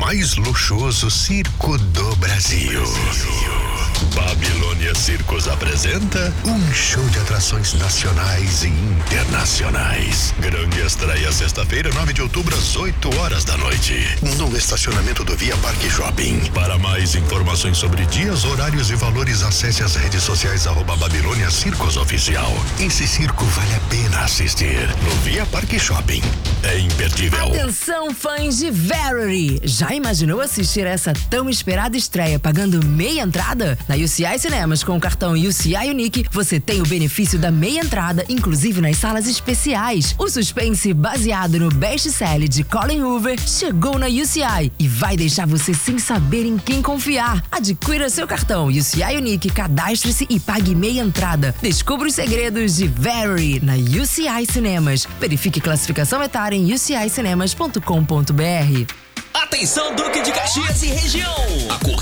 mais luxuoso circo do Brasil. Babilônia Circos apresenta um show de atrações nacionais e internacionais. Grande estreia sexta-feira, 9 de outubro, às 8 horas da noite, no estacionamento do Via Parque Shopping. Para mais informações sobre dias, horários e valores, acesse as redes sociais @Babilônia Circos Oficial. Esse circo vale a pena assistir no Via Parque Shopping. É imperdível. Atenção, fãs de Verity! Já imaginou assistir essa tão esperada estreia pagando meia entrada? Na UCI Cinemas, com o cartão UCI Unique, você tem o benefício da meia entrada, inclusive nas salas especiais. O suspense baseado no best-seller de Colin Hoover chegou na UCI e vai deixar você sem saber em quem confiar. Adquira seu cartão UCI Unique, cadastre-se e pague meia entrada. Descubra os segredos de Verity na UCI Cinemas. Verifique classificação etária em ucicinemas.com.br. Atenção, Duque de Caxias e região!